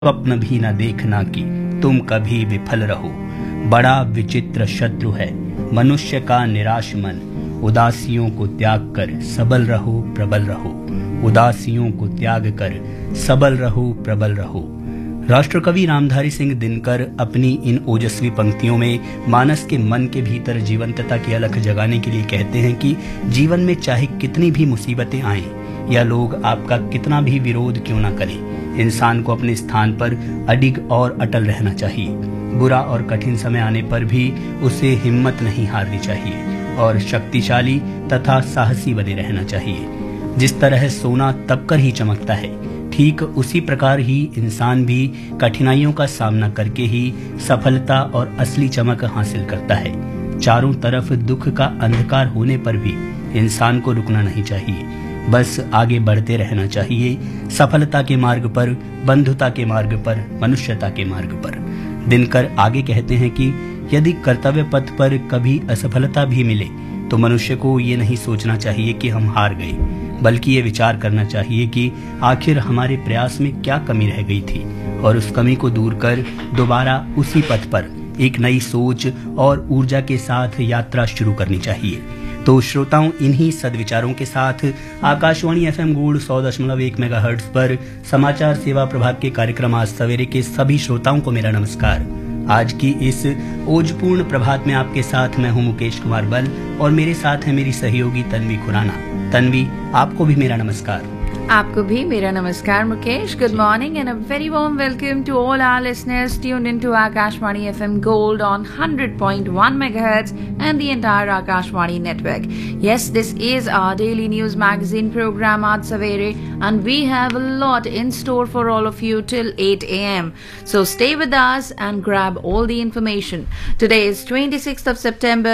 स्वप्न भी न देखना कि तुम कभी विफल रहो। बड़ा विचित्र शत्रु है मनुष्य का निराश मन। उदासियों को त्याग कर सबल रहो प्रबल रहो। उदासियों को त्याग कर सबल रहो प्रबल रहो। राष्ट्रकवि रामधारी सिंह दिनकर अपनी इन ओजस्वी पंक्तियों में मानस के मन के भीतर जीवंतता की अलख जगाने के लिए कहते हैं कि जीवन में चाहे कितनी भी मुसीबतें आएं या लोग आपका कितना भी विरोध क्यों न करें, इंसान को अपने स्थान पर अडिग और अटल रहना चाहिए। बुरा और कठिन समय आने पर भी उसे हिम्मत नहीं हारनी चाहिए और शक्तिशाली तथा साहसी बने रहना चाहिए। जिस तरह सोना तपकर ही चमकता है, ठीक उसी प्रकार ही इंसान भी कठिनाइयों का सामना करके ही सफलता और असली चमक हासिल करता है। चारों तरफ दुख का अंधकार होने पर भी इंसान को रुकना नहीं चाहिए, बस आगे बढ़ते रहना चाहिए, सफलता के मार्ग पर, बंधुता के मार्ग पर, मनुष्यता के मार्ग पर। दिनकर आगे कहते हैं कि यदि कर्तव्य पथ पर कभी असफलता भी मिले तो मनुष्य को ये नहीं सोचना चाहिए कि हम हार गए, बल्कि ये विचार करना चाहिए कि आखिर हमारे प्रयास में क्या कमी रह गई थी और उस कमी को दूर कर दोबारा उसी पथ पर एक नई सोच और ऊर्जा के साथ यात्रा शुरू करनी चाहिए। तो श्रोताओं, इन्हीं सद्विचारों के साथ आकाशवाणी FM गोल्ड 100.1 मेगाहर्ट्ज पर समाचार सेवा प्रभाग के कार्यक्रम आज सवेरे के सभी श्रोताओं को मेरा नमस्कार। आज की इस ओजपूर्ण प्रभात में आपके साथ मैं हूं मुकेश कुमार बल और मेरे साथ है मेरी सहयोगी तन्वी खुराना। तन्वी, आपको भी मेरा नमस्कार। आपको भी मेरा नमस्कार Mukesh. Good morning and a very warm welcome to all our listeners tuned into Akashvani FM Gold on 100.1 megahertz and the entire Akashvani network. Yes, this is our daily news magazine program Aaj Savere and we have a lot in store for all of you till 8 a.m. So stay with us and grab all the information. Today is 26th of September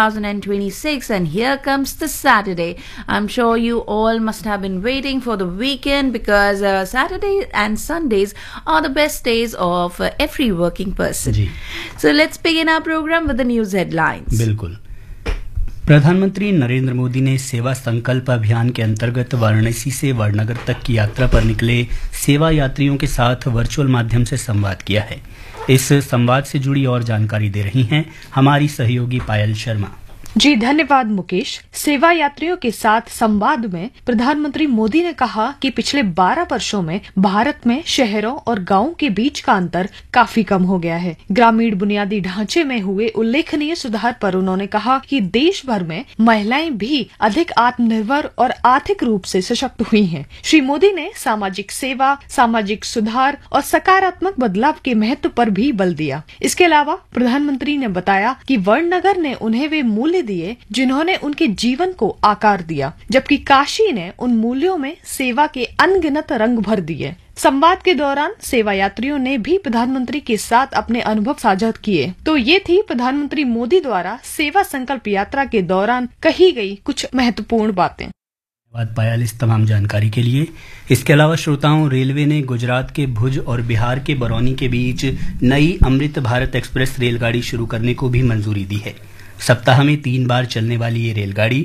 2026 and here comes the Saturday. I'm sure you all must have been waiting for the weekend because Saturday and Sundays are the best days of every working person. So let's begin our program with the news headlines. बिल्कुल। प्रधानमंत्री नरेंद्र मोदी ने सेवा संकल्प अभियान के अंतर्गत वाराणसी से वडनगर तक की यात्रा पर निकले सेवा यात्रियों के साथ वर्चुअल माध्यम से संवाद किया है। इस संवाद से जुड़ी और जानकारी दे रही हैं हमारी सहयोगी पायल शर्मा। जी धन्यवाद मुकेश। सेवा यात्रियों के साथ संवाद में प्रधानमंत्री मोदी ने कहा कि पिछले 12 वर्षों में भारत में शहरों और गांवों के बीच का अंतर काफी कम हो गया है। ग्रामीण बुनियादी ढांचे में हुए उल्लेखनीय सुधार पर उन्होंने कहा कि देश भर में महिलाएं भी अधिक आत्मनिर्भर और आर्थिक रूप से सशक्त हुई हैं। श्री मोदी ने सामाजिक सेवा, सामाजिक सुधार और सकारात्मक बदलाव के महत्व पर भी बल दिया। इसके अलावा प्रधानमंत्री ने बताया कि वडनगर ने उन्हें वे मूल्य दिए जिन्होंने उनके जीवन को आकार दिया, जबकि काशी ने उन मूल्यों में सेवा के अनगिनत रंग भर दिए। संवाद के दौरान सेवा यात्रियों ने भी प्रधानमंत्री के साथ अपने अनुभव साझा किए। तो ये थी प्रधानमंत्री मोदी द्वारा सेवा संकल्प यात्रा के दौरान कही गई कुछ महत्वपूर्ण बातें। धन्यवाद पायल इस तमाम जानकारी के लिए। इसके अलावा श्रोताओं, रेलवे ने गुजरात के भुज और बिहार के बरौनी के बीच नई अमृत भारत एक्सप्रेस रेलगाड़ी शुरू करने को भी मंजूरी दी है। सप्ताह में 3 बार चलने वाली ये रेलगाड़ी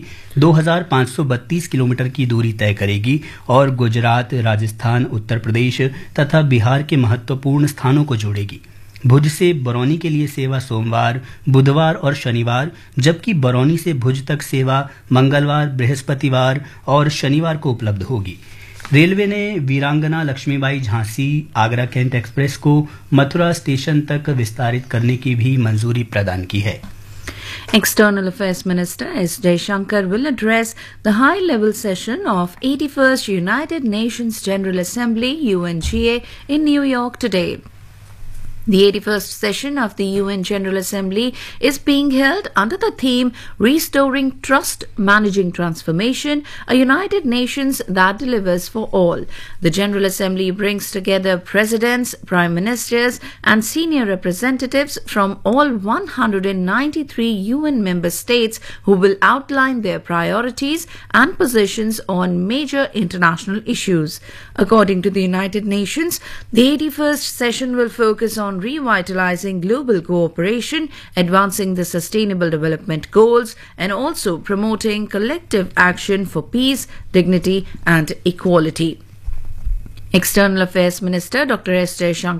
2532 किलोमीटर की दूरी तय करेगी और गुजरात, राजस्थान, उत्तर प्रदेश तथा बिहार के महत्वपूर्ण स्थानों को जोड़ेगी। भुज से बरौनी के लिए सेवा सोमवार, बुधवार और शनिवार, जबकि बरौनी से भुज तक सेवा मंगलवार, बृहस्पतिवार और शनिवार को उपलब्ध होगी। रेलवे ने वीरांगना लक्ष्मीबाई झांसी आगरा कैंट एक्सप्रेस को मथुरा स्टेशन तक विस्तारित करने की भी मंजूरी प्रदान की है। External Affairs Minister S. Jaishankar will address the high-level session of 81st United Nations General Assembly UNGA in New York today. The 81st session of the UN General Assembly is being held under the theme Restoring Trust, Managing Transformation, a United Nations that delivers for all. The General Assembly brings together presidents, prime ministers and senior representatives from all 193 UN member states who will outline their priorities and positions on major international issues. According to the United Nations, the 81st session will focus on revitalizing global cooperation, advancing the Sustainable Development Goals, and also promoting collective action for peace, dignity, and equality. External Affairs Minister Dr. S. Jaishankar